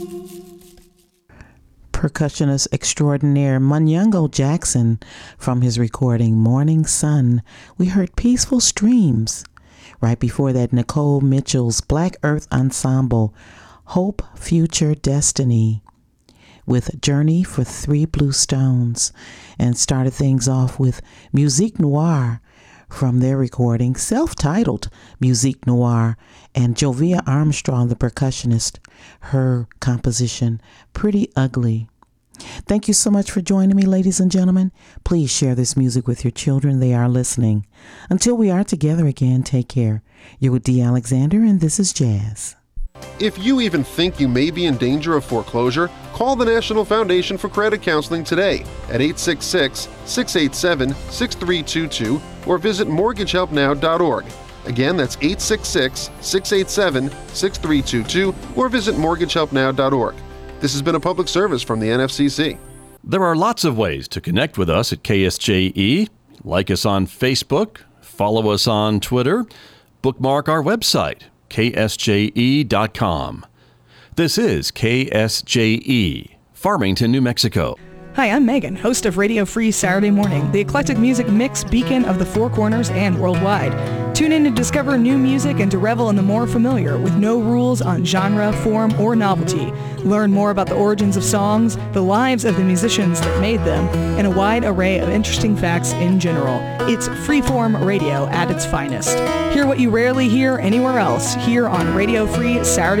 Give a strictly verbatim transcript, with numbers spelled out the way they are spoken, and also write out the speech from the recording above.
Percussionist extraordinaire Munyango Jackson from his recording Morning Sun. We heard Peaceful Streams. Right before that, Nicole Mitchell's Black Earth Ensemble, Hope, Future, Destiny, with Journey for Three Blue Stones, and started things off with Musique Noire from their recording, self-titled Musique Noire, and Jovia Armstrong, the percussionist, her composition, Pretty Ugly. Thank you so much for joining me, ladies and gentlemen. Please share this music with your children. They are listening. Until we are together again, take care. You're with Dee Alexander, and this is Jazz. If you even think you may be in danger of foreclosure, call the National Foundation for Credit Counseling today at eight six six, six eight seven, six three two two or visit mortgage help now dot org. Again, that's eight six six, six eight seven, six three two two or visit mortgage help now dot org. This has been a public service from the N F C C. There are lots of ways to connect with us at K S J E. Like us on Facebook, follow us on Twitter, bookmark our website, K S J E dot com. This is K S J E, Farmington, New Mexico. Hi, I'm Megan, host of Radio Free Saturday Morning, the eclectic music mix beacon of the Four Corners and worldwide. Tune in to discover new music and to revel in the more familiar with no rules on genre, form, or novelty. Learn more about the origins of songs, the lives of the musicians that made them, and a wide array of interesting facts in general. It's freeform radio at its finest. Hear what you rarely hear anywhere else here on Radio Free Saturday